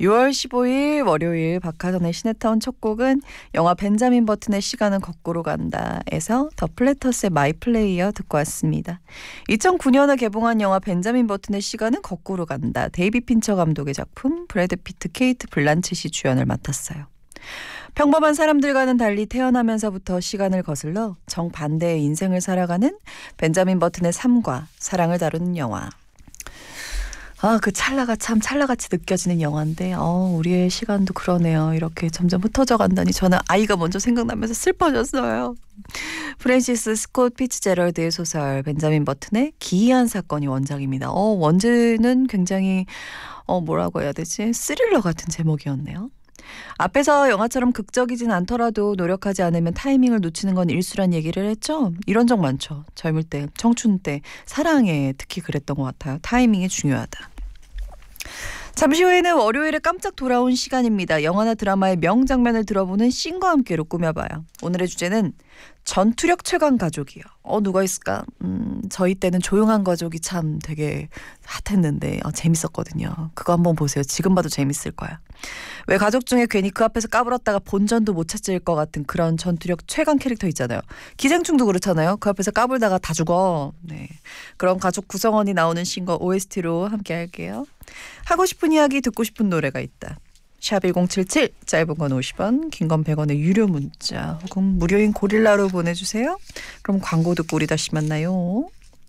6월 15일 월요일 박하선의 시네타운 첫 곡은 영화 벤자민 버튼의 시간은 거꾸로 간다에서 더 플래터스의 마이 플레이어 듣고 왔습니다. 2009년에 개봉한 영화 벤자민 버튼의 시간은 거꾸로 간다. 데이비 핀처 감독의 작품, 브래드 피트, 케이트 블란쳇이 주연을 맡았어요. 평범한 사람들과는 달리 태어나면서부터 시간을 거슬러 정반대의 인생을 살아가는 벤자민 버튼의 삶과 사랑을 다루는 영화. 그 찰나가 참 찰나같이 느껴지는 영화인데 우리의 시간도 그러네요. 이렇게 점점 흩어져 간다니 저는 아이가 먼저 생각나면서 슬퍼졌어요. 프랜시스 스콧 피츠제럴드의 소설 벤자민 버튼의 기이한 사건이 원작입니다. 원제는 굉장히 뭐라고 해야 되지? 스릴러 같은 제목이었네요. 앞에서 영화처럼 극적이진 않더라도 노력하지 않으면 타이밍을 놓치는 건 일수란 얘기를 했죠. 이런 적 많죠. 젊을 때, 청춘 때, 사랑에 특히 그랬던 것 같아요. 타이밍이 중요하다. 잠시 후에는 월요일에 깜짝 돌아온 시간입니다. 영화나 드라마의 명장면을 들어보는 씬과 함께로 꾸며봐요. 오늘의 주제는 전투력 최강 가족이요. 누가 있을까? 저희 때는 조용한 가족이 참 되게 핫했는데 재밌었거든요. 그거 한번 보세요. 지금 봐도 재밌을 거야. 왜 가족 중에 괜히 그 앞에서 까불었다가 본전도 못 찾을 것 같은 그런 전투력 최강 캐릭터 있잖아요. 기생충도 그렇잖아요. 그 앞에서 까불다가 다 죽어. 네, 그런 가족 구성원이 나오는 씬과 OST로 함께 할게요. 하고 싶은 이야기, 듣고 싶은 노래가 있다. 샵 1077, 짧은 건 50원, 긴 건 100원의 유료 문자 혹은 무료인 고릴라로 보내주세요. 그럼 광고 듣고 우리 다시 만나요.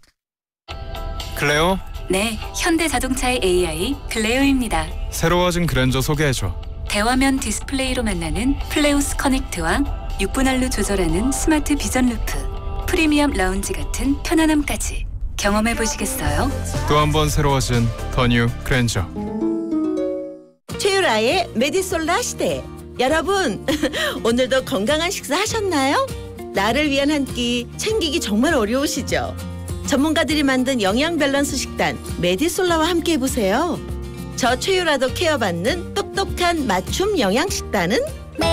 클레오? 네, 현대자동차의 AI 클레오입니다. 새로워진 그랜저 소개해줘. 대화면 디스플레이로 만나는 플레우스 커넥트와 6분할로 조절하는 스마트 비전 루프, 프리미엄 라운지 같은 편안함까지 경험해보시겠어요? 또 한 번 새로워진 더 뉴 그랜저. 최유라의 메디솔라 시대. 여러분 오늘도 건강한 식사 하셨나요? 나를 위한 한 끼 챙기기 정말 어려우시죠? 전문가들이 만든 영양 밸런스 식단 메디솔라와 함께 해보세요. 저 최유라도 케어받는 똑똑한 맞춤 영양 식단은